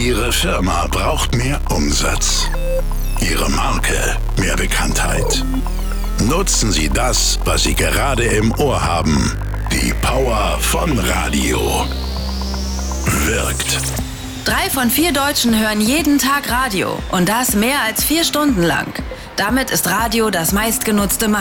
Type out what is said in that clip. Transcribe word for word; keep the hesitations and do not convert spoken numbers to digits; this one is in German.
Ihre Firma braucht mehr Umsatz. Ihre Marke mehr Bekanntheit. Nutzen Sie das, was Sie gerade im Ohr haben. Die Power von Radio. Wirkt. Drei von vier Deutschen hören jeden Tag Radio und das mehr als vier Stunden lang. Damit ist Radio das meistgenutzte